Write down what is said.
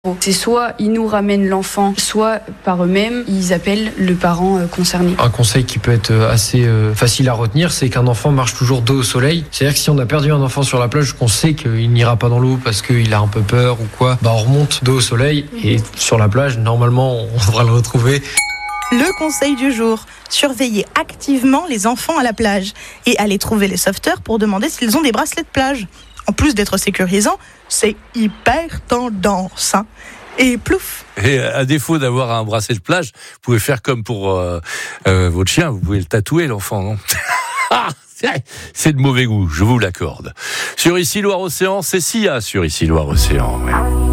C'est soit ils nous ramènent l'enfant, soit par eux-mêmes, ils appellent le parent concerné. Un conseil qui peut être assez facile à retenir, c'est qu'un enfant marche toujours dos au soleil. C'est-à-dire que si on a perdu un enfant sur la plage, qu'on sait qu'il n'ira pas dans l'eau parce qu'il a un peu peur ou quoi, on remonte dos au soleil et sur la plage, normalement, on devra le retrouver. Le conseil du jour, surveillez activement les enfants à la plage et allez trouver les sauveteurs pour demander s'ils ont des bracelets de plage. En plus d'être sécurisant, c'est hyper tendance. Et plouf. Et à défaut d'avoir un bracelet de plage, vous pouvez faire comme pour votre chien, vous pouvez le tatouer, l'enfant, non ? C'est de mauvais goût, je vous l'accorde. Sur Ici Loire-Océan, c'est Sia sur Ici Loire-Océan. Ouais.